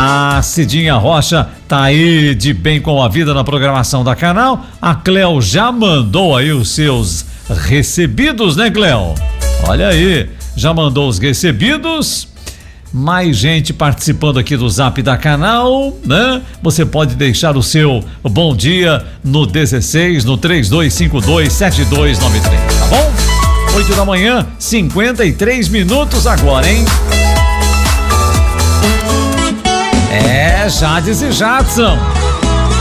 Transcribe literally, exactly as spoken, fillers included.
A Cidinha Rocha tá aí de bem com a vida na programação da Canal. A Cleo já mandou aí os seus recebidos, né, Cleo? Olha aí, já mandou os recebidos. Mais gente participando aqui do Zap da Canal, né? Você pode deixar o seu bom dia no dezesseis, no três dois cinco dois, sete dois nove três, tá bom? oito da manhã, cinquenta e três minutos agora, hein? É, Jades e Jadson.